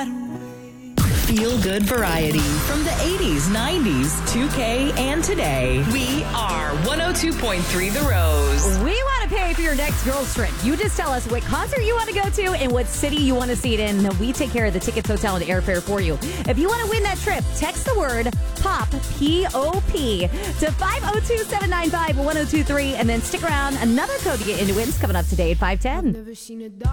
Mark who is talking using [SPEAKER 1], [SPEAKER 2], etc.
[SPEAKER 1] Feel good variety from the 80s, 90s, 2K, and today. We are 102.3 The Rose.
[SPEAKER 2] We want to pay for your next girls' trip. You just tell us what concert you want to go to and what city you want to see it in. Then we take care of the tickets, hotel, and airfare for you. If you want to win that trip, text the word POP, P-O-P, to 502-795-1023, and then stick around. Another code to get into it is coming up today at 510.